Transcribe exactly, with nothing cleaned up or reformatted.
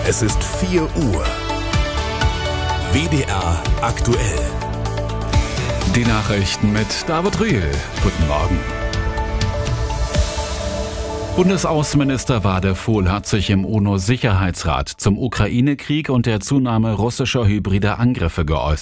Es ist vier Uhr. W D R aktuell. Die Nachrichten mit David Rühl. Guten Morgen. Bundesaußenminister Wadefuhl hat sich im U N O-Sicherheitsrat zum Ukraine-Krieg und der Zunahme russischer hybrider Angriffe geäußert.